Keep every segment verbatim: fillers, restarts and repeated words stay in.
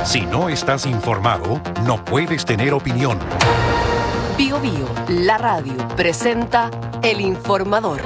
Si no estás informado, no puedes tener opinión. Bio Bio, la radio, presenta El Informador.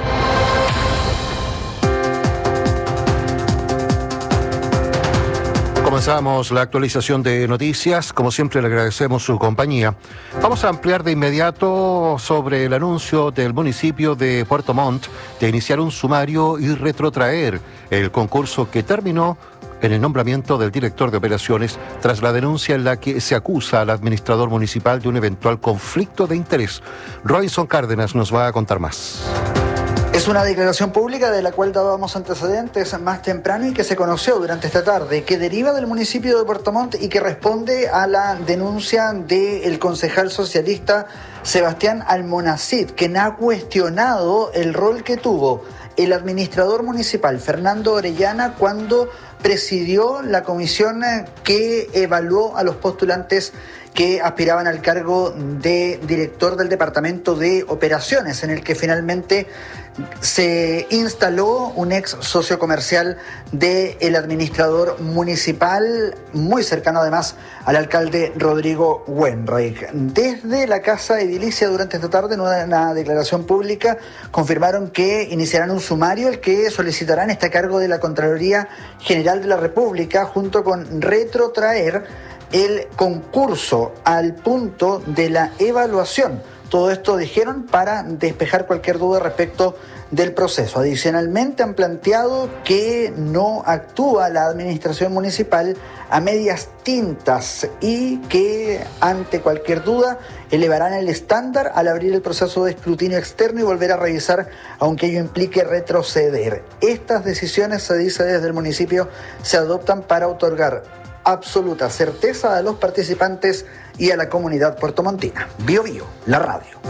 Comenzamos la actualización de noticias. Como siempre, le agradecemos su compañía. Vamos a ampliar de inmediato sobre el anuncio del municipio de Puerto Montt de iniciar un sumario y retrotraer el concurso que terminó en el nombramiento del director de operaciones tras la denuncia en la que se acusa al administrador municipal de un eventual conflicto de interés. Robinson Cárdenas nos va a contar más. Es una declaración pública de la cual dábamos antecedentes más temprano y que se conoció durante esta tarde, que deriva del municipio de Puerto Montt y que responde a la denuncia del concejal socialista Sebastián Almonacid, quien ha cuestionado el rol que tuvo el administrador municipal Fernando Orellana cuando presidió la comisión que evaluó a los postulantes que aspiraban al cargo de director del Departamento de Operaciones, en el que finalmente se instaló un ex socio comercial del administrador municipal, muy cercano además al alcalde Rodrigo Wenreich. Desde la Casa Edilicia durante esta tarde, en una declaración pública, confirmaron que iniciarán un sumario el que solicitarán este cargo de la Contraloría General de la República, junto con retrotraer el concurso al punto de la evaluación. Todo esto dijeron para despejar cualquier duda respecto del proceso. Adicionalmente han planteado que no actúa la administración municipal a medias tintas y que ante cualquier duda elevarán el estándar al abrir el proceso de escrutinio externo y volver a revisar, aunque ello implique retroceder. Estas decisiones, se dice desde el municipio, se adoptan para otorgar absoluta certeza a los participantes y a la comunidad puertomontina. Bio Bio, la radio.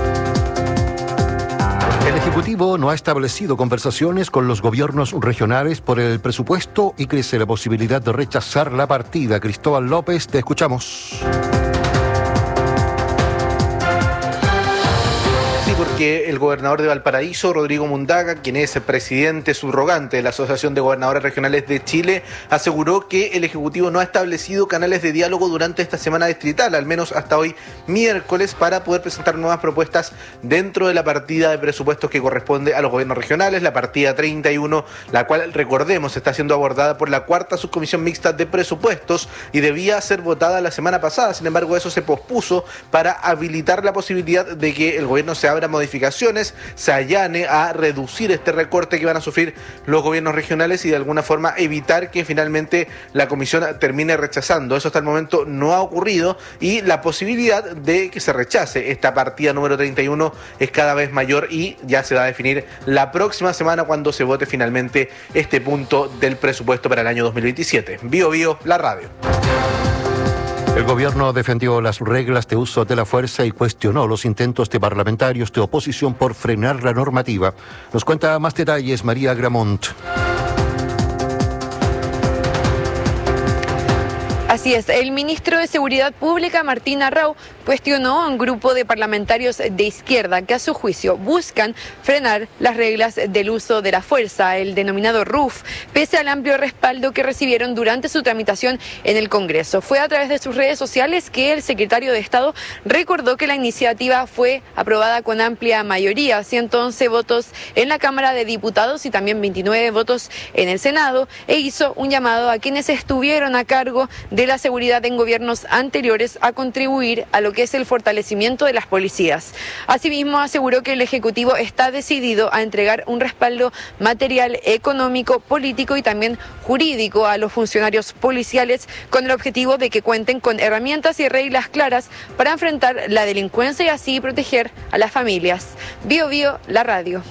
El Ejecutivo no ha establecido conversaciones con los gobiernos regionales por el presupuesto y crece la posibilidad de rechazar la partida. Cristóbal López, te escuchamos. Que el gobernador de Valparaíso, Rodrigo Mundaga, quien es el presidente subrogante de la Asociación de Gobernadores Regionales de Chile, aseguró que el Ejecutivo no ha establecido canales de diálogo durante esta semana distrital, al menos hasta hoy miércoles, para poder presentar nuevas propuestas dentro de la partida de presupuestos que corresponde a los gobiernos regionales, la partida treinta y uno, la cual, recordemos, está siendo abordada por la cuarta subcomisión mixta de presupuestos y debía ser votada la semana pasada. Sin embargo, eso se pospuso para habilitar la posibilidad de que el gobierno se abra modificaciones, se allane a reducir este recorte que van a sufrir los gobiernos regionales y de alguna forma evitar que finalmente la comisión termine rechazando. Eso hasta el momento no ha ocurrido y la posibilidad de que se rechace esta partida número treinta y uno es cada vez mayor y ya se va a definir la próxima semana cuando se vote finalmente este punto del presupuesto para el año dos mil veintisiete. Bio Bio, la radio. El gobierno defendió las reglas de uso de la fuerza y cuestionó los intentos de parlamentarios de oposición por frenar la normativa. Nos cuenta más detalles María Gramont. Así es, el ministro de Seguridad Pública, Martín Arrau, cuestionó a un grupo de parlamentarios de izquierda que a su juicio buscan frenar las reglas del uso de la fuerza, el denominado R U F, pese al amplio respaldo que recibieron durante su tramitación en el Congreso. Fue a través de sus redes sociales que el secretario de Estado recordó que la iniciativa fue aprobada con amplia mayoría, ciento once votos en la Cámara de Diputados y también veintinueve votos en el Senado, e hizo un llamado a quienes estuvieron a cargo de la seguridad en gobiernos anteriores a contribuir a lo que es el fortalecimiento de las policías. Asimismo, aseguró que el Ejecutivo está decidido a entregar un respaldo material, económico, político y también jurídico a los funcionarios policiales con el objetivo de que cuenten con herramientas y reglas claras para enfrentar la delincuencia y así proteger a las familias. Bio Bio, la radio.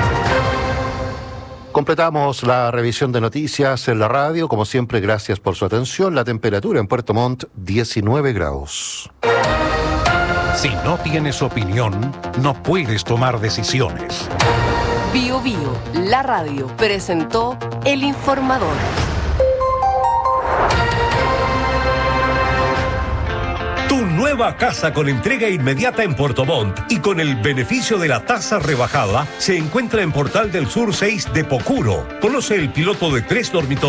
Completamos la revisión de noticias en la radio. Como siempre, gracias por su atención. La temperatura en Puerto Montt, diecinueve grados. Si no tienes opinión, no puedes tomar decisiones. Bio Bio, la radio, presentó El Informador. Tu nueva casa con entrega inmediata en Puerto Montt y con el beneficio de la tasa rebajada se encuentra en Portal del Sur seis de Pocuro. Conoce el piloto de tres dormitorios